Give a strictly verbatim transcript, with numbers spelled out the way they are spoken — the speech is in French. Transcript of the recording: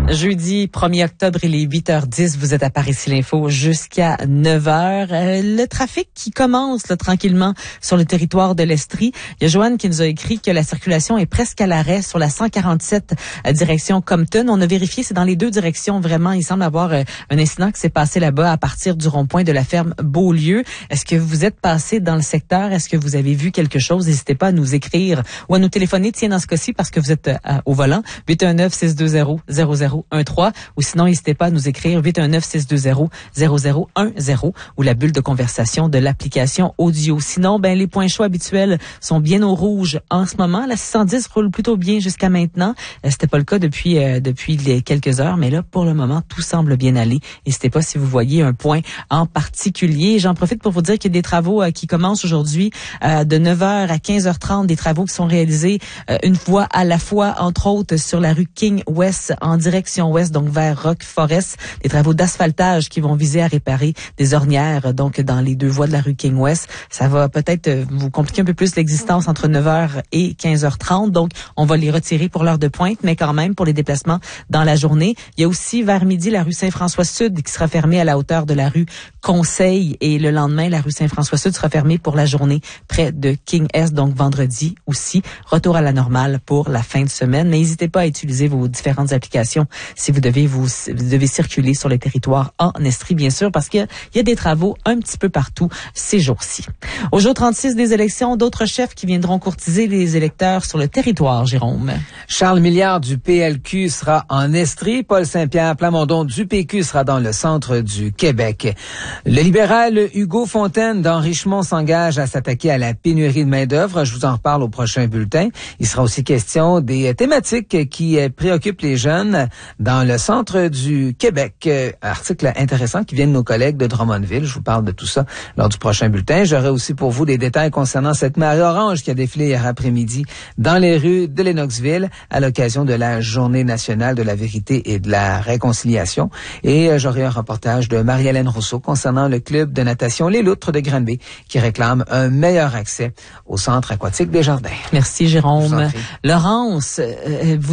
Jeudi premier octobre, il est huit heures dix. Vous êtes à Paris ici l'Info jusqu'à neuf heures. Euh, le trafic qui commence là, tranquillement sur le territoire de l'Estrie. Il y a Joanne qui nous a écrit que la circulation est presque à l'arrêt sur la cent quarante-sept euh, direction Compton. On a vérifié, c'est dans les deux directions. Vraiment, il semble avoir euh, un incident qui s'est passé là-bas à partir du rond-point de la ferme Beaulieu. Est-ce que vous êtes passé dans le secteur? Est-ce que vous avez vu quelque chose? N'hésitez pas à nous écrire ou à nous téléphoner. Tiens, dans ce cas-ci, parce que vous êtes euh, au volant, huit un neuf, six deux zéro, zéro zéro un trois ou sinon n'hésitez pas à nous écrire huit un neuf, six deux zéro, zéro zéro un zéro ou la bulle de conversation de l'application audio. Sinon, ben les points chauds habituels sont bien au rouge en ce moment. La six cent dix roule plutôt bien jusqu'à maintenant. Euh, C'était pas le cas depuis euh, depuis les quelques heures, mais là pour le moment tout semble bien aller. N'hésitez pas si vous voyez un point en particulier. J'en profite pour vous dire qu'il y a des travaux euh, qui commencent aujourd'hui euh, de neuf heures à quinze heures trente, des travaux qui sont réalisés euh, une fois à la fois, entre autres sur la rue King West en direction ouest, donc vers Rock Forest, des travaux d'asphaltage qui vont viser à réparer des ornières, donc dans les deux voies de la rue King West. Ça va peut-être vous compliquer un peu plus l'existence entre neuf heures et quinze heures trente, donc on va les retirer pour l'heure de pointe, mais quand même pour les déplacements dans la journée. Il y a aussi vers midi la rue Saint-François-Sud qui sera fermée à la hauteur de la rue Conseil et le lendemain, la rue Saint-François-Sud sera fermée pour la journée près de King Est, donc vendredi aussi. Retour à la normale pour la fin de semaine. Mais n'hésitez pas à utiliser vos différentes applications si vous devez vous, vous devez circuler sur le territoire en Estrie, bien sûr, parce qu'il y a des travaux un petit peu partout ces jours-ci. Au jour trente-six des élections, d'autres chefs qui viendront courtiser les électeurs sur le territoire, Jérôme. Charles Milliard du P L Q sera en Estrie. Paul Saint-Pierre Plamondon du P Q sera dans le centre du Québec. Le libéral Hugo Fontaine d'Henrichemont s'engage à s'attaquer à la pénurie de main-d'œuvre. Je vous en reparle au prochain bulletin. Il sera aussi question des thématiques qui préoccupent les jeunes dans le centre du Québec. Article intéressant qui vient de nos collègues de Drummondville. Je vous parle de tout ça lors du prochain bulletin. J'aurai aussi pour vous des détails concernant cette marée orange qui a défilé hier après-midi dans les rues de Lennoxville à l'occasion de la Journée nationale de la vérité et de la réconciliation. Et j'aurai un reportage de Marie-Hélène Rousseau concernant le club de natation Les Loutres de Granby qui réclame un meilleur accès au centre aquatique des Jardins. Merci Jérôme. Laurence, euh, vous